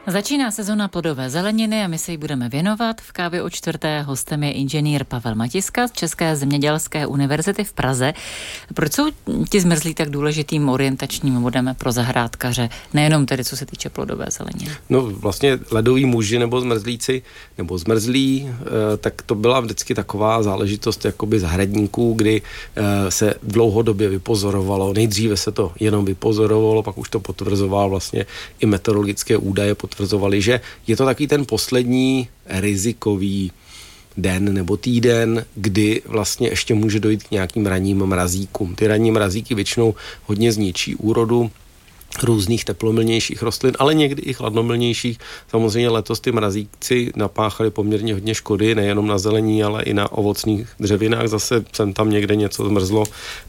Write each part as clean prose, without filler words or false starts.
Začíná sezona plodové zeleniny a my se jí budeme věnovat. V Kávě o čtvrté hostem je inženýr Pavel Matiska z České zemědělské univerzity v Praze. Proč jsou ti zmrzlí tak důležitým orientačním bodem pro zahrádkaře, nejenom tedy co se týče plodové zeleniny? No vlastně ledoví muži nebo zmrzlíci, nebo zmrzlí, tak to byla vždycky taková záležitost jakoby zahradníků, kdy se dlouhodobě vypozorovalo, nejdříve se to jenom vypozorovalo, pak už to potvrzoval vlastně i meteorologické údaje potvrzovali, že je to takový ten poslední rizikový den nebo týden, kdy vlastně ještě může dojít k nějakým ranním mrazíkům. Ty ranní mrazíky většinou hodně zničí úrodu různých teplomilnějších rostlin, ale někdy i chladnomilnějších. Samozřejmě letos ty mrazíci napáchali poměrně hodně škody, nejenom na zelení, ale i na ovocných dřevinách. Zase sem tam někde něco zmrzlo.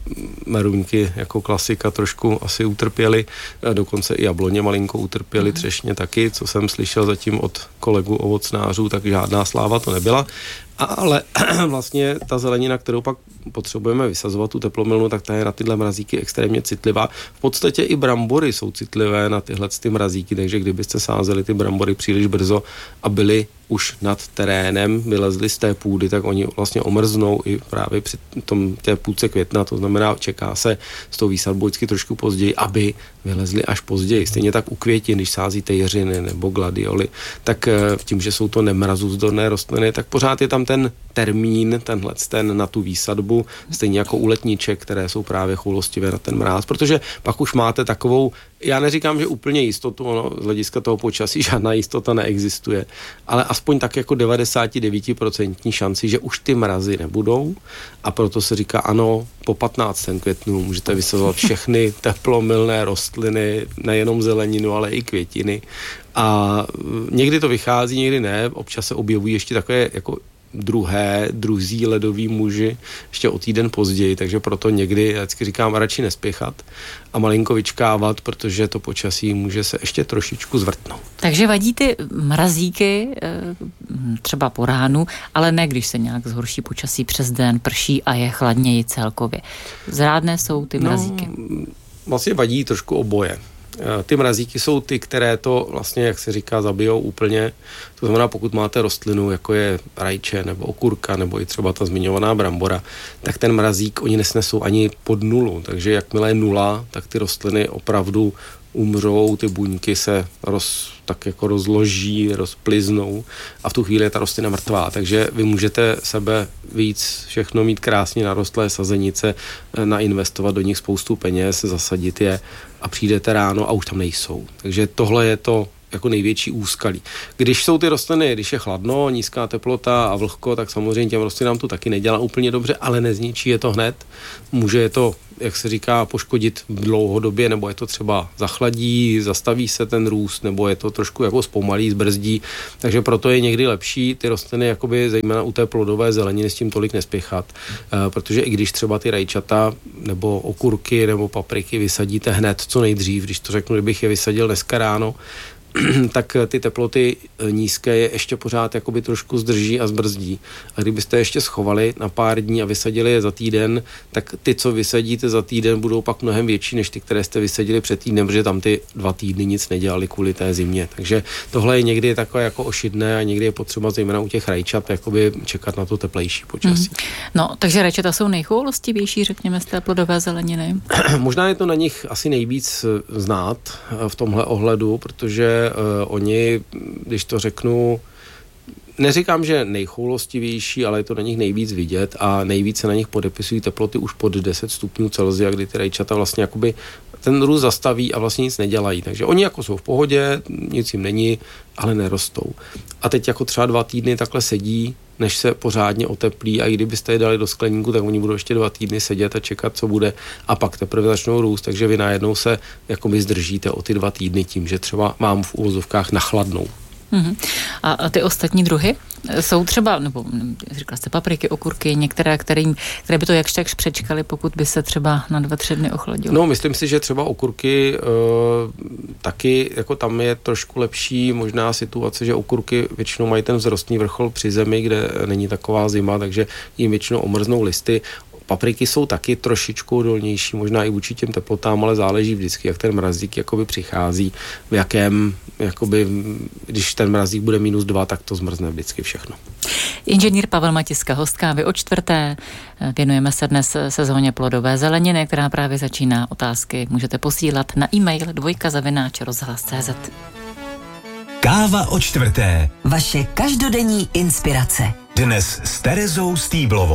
Meruňky jako klasika trošku asi utrpěly, dokonce i jabloně malinko utrpěly, třešně taky, co jsem slyšel zatím od kolegů ovocnářů, tak žádná sláva to nebyla. Ale vlastně ta zelenina, kterou pak potřebujeme vysazovat, tu teplomilnu, tak ta je na tyhle mrazíky extrémně citlivá. V podstatě i brambory jsou citlivé na tyhle ty mrazíky, takže kdybyste sázeli ty brambory příliš brzo a byly už nad terénem, vylezli z té půdy, tak oni vlastně omrznou i právě při té půdce května, to znamená, čeká se s tou výsadbou vždycky trošku později, aby vylezli až později. Stejně tak u květin, když sázíte jeřiny nebo gladioly, tak tím, že jsou to nemrazůvzdorné rostliny, tak pořád je tam ten termín, ten na tu výsadbu, stejně jako u letniček, které jsou právě choulostivé na ten mráz, protože pak už máte takovou, já neříkám, že úplně jistotu, ono z hlediska toho počasí žádná jistota neexistuje, ale aspoň tak jako 99% šanci, že už ty mrazy nebudou a proto se říká ano, po 15. květnu můžete vysazovat všechny teplomilné rostliny, nejenom zeleninu, ale i květiny a někdy to vychází, někdy ne, občas se objevují ještě takové jako druzí ledoví muži ještě o týden později, takže proto někdy, já vždycky říkám, radši nespěchat a malinko vyčkávat, protože to počasí může se ještě trošičku zvrtnout. Takže vadí ty mrazíky třeba po ránu, ale ne když se nějak zhorší počasí přes den, prší a je chladněji celkově. Zrádné jsou ty mrazíky. No, vlastně vadí trošku oboje. Ty mrazíky jsou ty, které to vlastně, jak se říká, zabijou úplně. To znamená, pokud máte rostlinu, jako je rajče nebo okurka, nebo i třeba ta zmiňovaná brambora, tak ten mrazík oni nesnesou ani pod nulu. Takže jakmile je nula, tak ty rostliny opravdu umřou, ty buňky se tak jako rozloží, rozpliznou a v tu chvíli je ta rostlina mrtvá. Takže vy můžete sebe víc všechno mít krásně narostlé sazenice, nainvestovat do nich spoustu peněz, zasadit je a přijdete ráno a už tam nejsou. Takže tohle je to jako největší úskalí. Když jsou ty rostliny, když je chladno, nízká teplota a vlhko, tak samozřejmě těm rostlinám to taky nedělá úplně dobře, ale nezničí je to hned. Může je to, jak se říká, poškodit v dlouhodobě, nebo je to třeba zachladí, zastaví se ten růst, nebo je to trošku jako zpomalí, zbrzdí. Takže proto je někdy lepší ty rostliny, jakoby zejména u té plodové zeleniny, s tím tolik nespěchat. Protože i když třeba ty rajčata nebo okurky nebo papriky vysadíte hned co nejdřív, když to řeknu, kdybych je vysadil dneska ráno, tak ty teploty nízké je ještě pořád jakoby trošku zdrží a zbrzdí. A kdybyste ještě schovali na pár dní a vysadili je za týden, tak ty, co vysadíte za týden, budou pak mnohem větší než ty, které jste vysadili před týdnem, protože tam ty 2 týdny nic nedělali kvůli té zimě. Takže tohle je někdy takové jako ošidné a někdy je potřeba zejména u těch rajčat jakoby čekat na to teplejší počasí. No, takže rajčata jsou nejchoulostivější, řekněme, z té plodové zeleniny. Možná je to na nich asi nejvíc znát v tomhle ohledu, protože oni, když to řeknu, neříkám, že nejchoulostivější, ale je to na nich nejvíc vidět a nejvíc se na nich podepisují teploty už pod 10 stupňů Celsia, kdy ty rajčata vlastně jakoby ten růst zastaví a vlastně nic nedělají. Takže oni jako jsou v pohodě, nic jim není, ale nerostou. A teď jako třeba 2 týdny takhle sedí, než se pořádně oteplí a i kdybyste je dali do skleníku, tak oni budou ještě 2 týdny sedět a čekat, co bude a pak teprve začnou růst, takže vy najednou se jakoby zdržíte o ty 2 týdny tím, že třeba mám v uvozovkách nachladnou. A ty ostatní druhy jsou třeba, nebo říkala jste papriky, okurky, některé, které by to jakž takž přečkaly, pokud by se třeba na 2-3 dny ochladilo? No, myslím si, že třeba okurky taky, jako tam je trošku lepší možná situace, že okurky většinou mají ten vzrostný vrchol při zemi, kde není taková zima, takže jim většinou omrznou listy. papriky jsou taky trošičku odolnější, možná i vůči těm teplotám, ale záleží vždycky, jak ten mrazík jakoby přichází, v jakém, jakoby, když ten mrazík bude -2, tak to zmrzne vždycky všechno. Inženýr Pavel Matiska, host Kávy o čtvrté. Věnujeme se dnes sezóně plodové zeleniny, která právě začíná. Otázky můžete posílat na e-mail dvojka@rozhlas.cz. Káva o čtvrté. Vaše každodenní inspirace. Dnes s Terezou Stýblovou.